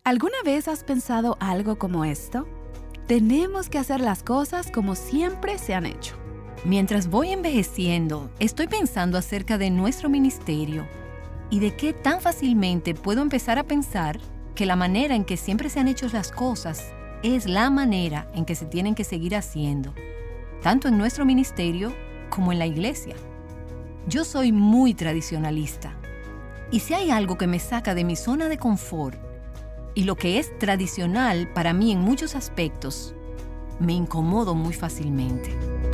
¿Alguna vez has pensado algo como esto? Tenemos que hacer las cosas como siempre se han hecho. Mientras voy envejeciendo, estoy pensando acerca de nuestro ministerio y de qué tan fácilmente puedo empezar a pensar que la manera en que siempre se han hecho las cosas es la manera en que se tienen que seguir haciendo, tanto en nuestro ministerio como en la iglesia. Yo soy muy tradicionalista, y si hay algo que me saca de mi zona de confort y lo que es tradicional para mí en muchos aspectos, me incomodo muy fácilmente.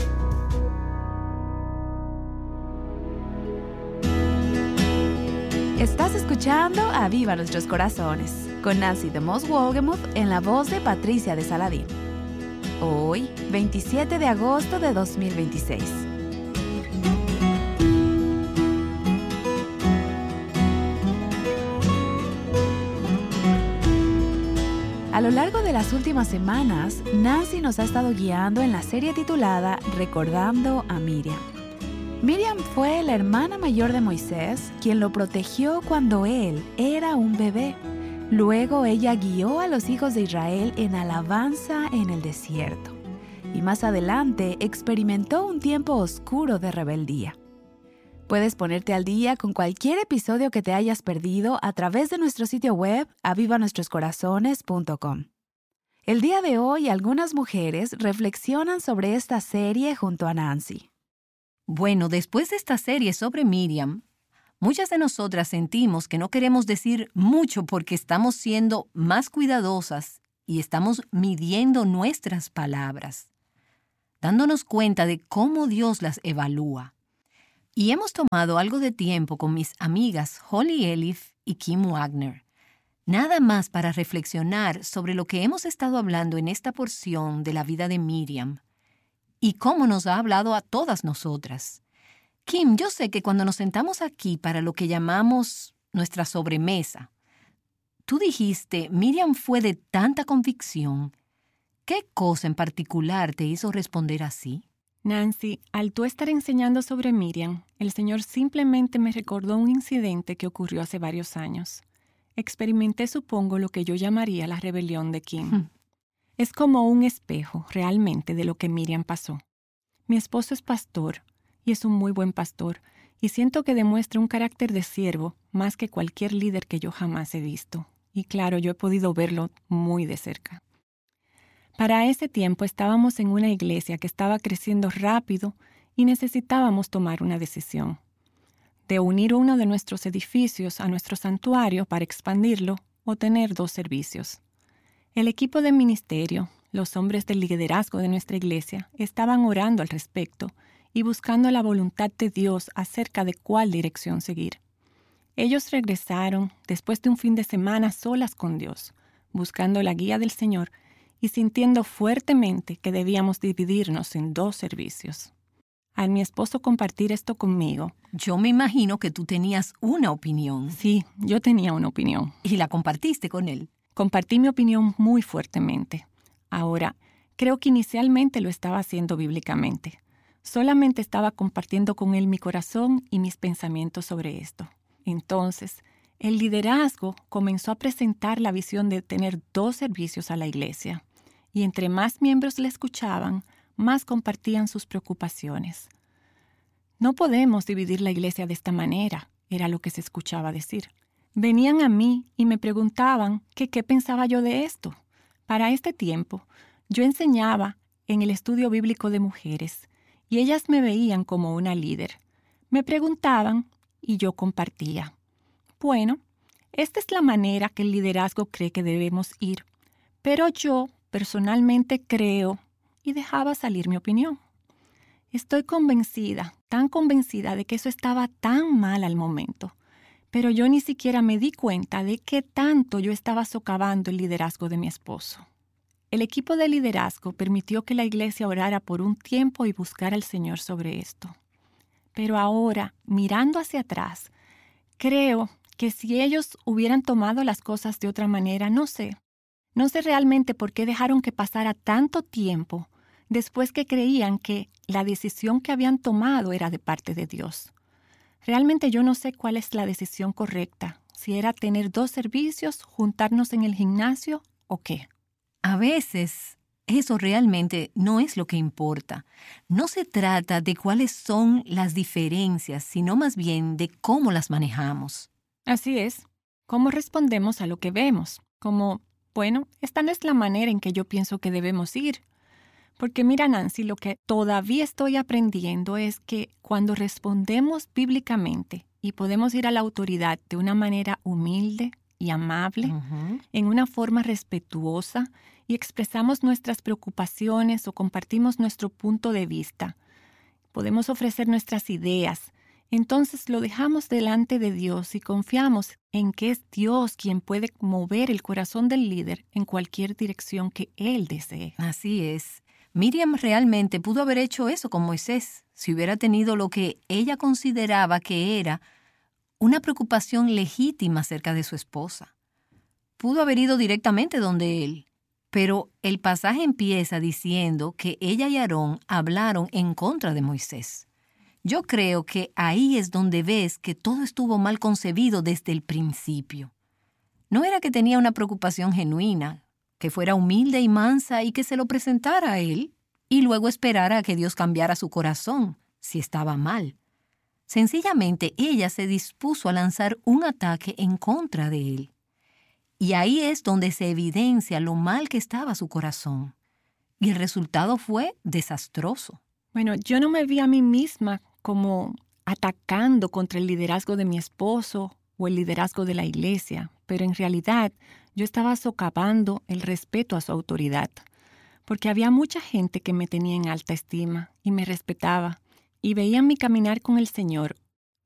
Estás escuchando Aviva Nuestros Corazones, con Nancy DeMoss Wolgemuth en la voz de Patricia de Saladín. Hoy, 27 de agosto de 2026. A lo largo de las últimas semanas, Nancy nos ha estado guiando en la serie titulada Recordando a Miriam. Miriam fue la hermana mayor de Moisés, quien lo protegió cuando él era un bebé. Luego ella guió a los hijos de Israel en alabanza en el desierto. Y más adelante experimentó un tiempo oscuro de rebeldía. Puedes ponerte al día con cualquier episodio que te hayas perdido a través de nuestro sitio web avivanuestroscorazones.com. El día de hoy, algunas mujeres reflexionan sobre esta serie junto a Nancy. Bueno, después de esta serie sobre Miriam, muchas de nosotras sentimos que no queremos decir mucho porque estamos siendo más cuidadosas y estamos midiendo nuestras palabras, dándonos cuenta de cómo Dios las evalúa. Y hemos tomado algo de tiempo con mis amigas Holly Elif y Kim Wagner, nada más para reflexionar sobre lo que hemos estado hablando en esta porción de la vida de Miriam y cómo nos ha hablado a todas nosotras. Kim, yo sé que cuando nos sentamos aquí para lo que llamamos nuestra sobremesa, tú dijiste, Miriam fue de tanta convicción. ¿Qué cosa en particular te hizo responder así? Nancy, al tú estar enseñando sobre Miriam, el Señor simplemente me recordó un incidente que ocurrió hace varios años. Experimenté, supongo, lo que yo llamaría la rebelión de Kim. Es como un espejo, realmente, de lo que Miriam pasó. Mi esposo es pastor, y es un muy buen pastor, y siento que demuestra un carácter de siervo más que cualquier líder que yo jamás he visto. Y claro, yo he podido verlo muy de cerca. Para ese tiempo estábamos en una iglesia que estaba creciendo rápido y necesitábamos tomar una decisión. De unir uno de nuestros edificios a nuestro santuario para expandirlo o tener 2 servicios. El equipo de ministerio, los hombres del liderazgo de nuestra iglesia, estaban orando al respecto y buscando la voluntad de Dios acerca de cuál dirección seguir. Ellos regresaron después de un fin de semana solas con Dios, buscando la guía del Señor y sintiendo fuertemente que debíamos dividirnos en 2 servicios. Al mi esposo compartir esto conmigo, yo me imagino que tú tenías una opinión. Sí, yo tenía una opinión. ¿Y la compartiste con él? Compartí mi opinión muy fuertemente. Ahora, creo que inicialmente lo estaba haciendo bíblicamente. Solamente estaba compartiendo con él mi corazón y mis pensamientos sobre esto. Entonces, el liderazgo comenzó a presentar la visión de tener 2 servicios a la iglesia. Y entre más miembros le escuchaban, más compartían sus preocupaciones. No podemos dividir la iglesia de esta manera, era lo que se escuchaba decir. Venían a mí y me preguntaban que qué pensaba yo de esto. Para este tiempo, yo enseñaba en el estudio bíblico de mujeres y ellas me veían como una líder. Me preguntaban y yo compartía. Bueno, esta es la manera que el liderazgo cree que debemos ir, pero yo personalmente creo y dejaba salir mi opinión. Estoy convencida, tan convencida de que eso estaba tan mal al momento. Pero yo ni siquiera me di cuenta de qué tanto yo estaba socavando el liderazgo de mi esposo. El equipo de liderazgo permitió que la iglesia orara por un tiempo y buscara al Señor sobre esto. Pero ahora, mirando hacia atrás, creo que si ellos hubieran tomado las cosas de otra manera, no sé realmente por qué dejaron que pasara tanto tiempo después que creían que la decisión que habían tomado era de parte de Dios. Realmente yo no sé cuál es la decisión correcta, si era tener 2 servicios, juntarnos en el gimnasio o qué. A veces eso realmente no es lo que importa. No se trata de cuáles son las diferencias, sino más bien de cómo las manejamos. Así es. ¿Cómo respondemos a lo que vemos? Como, bueno, esta no es la manera en que yo pienso que debemos ir. Porque mira, Nancy, lo que todavía estoy aprendiendo es que cuando respondemos bíblicamente y podemos ir a la autoridad de una manera humilde y amable, en una forma respetuosa, y expresamos nuestras preocupaciones o compartimos nuestro punto de vista, podemos ofrecer nuestras ideas, entonces lo dejamos delante de Dios y confiamos en que es Dios quien puede mover el corazón del líder en cualquier dirección que Él desee. Así es. Miriam realmente pudo haber hecho eso con Moisés, si hubiera tenido lo que ella consideraba que era una preocupación legítima acerca de su esposa. Pudo haber ido directamente donde él, pero el pasaje empieza diciendo que ella y Aarón hablaron en contra de Moisés. Yo creo que ahí es donde ves que todo estuvo mal concebido desde el principio. No era que tenía una preocupación genuina, que fuera humilde y mansa y que se lo presentara a él y luego esperara a que Dios cambiara su corazón si estaba mal. Sencillamente ella se dispuso a lanzar un ataque en contra de él. Y ahí es donde se evidencia lo mal que estaba su corazón. Y el resultado fue desastroso. Bueno, yo no me vi a mí misma como atacando contra el liderazgo de mi esposo o el liderazgo de la iglesia, pero en realidad yo estaba socavando el respeto a su autoridad, porque había mucha gente que me tenía en alta estima y me respetaba, y veían mi caminar con el Señor